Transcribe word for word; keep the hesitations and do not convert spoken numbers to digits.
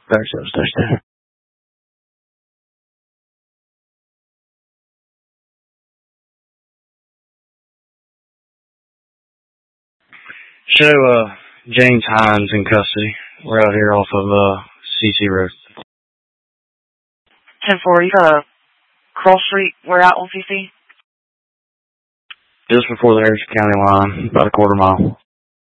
thirty-seven touchdown. Show uh, James Hines in custody. We're out here off of uh, C C Road. ten four, you got a cross street. We're out on C C? Just before the Harrison County line, about a quarter mile.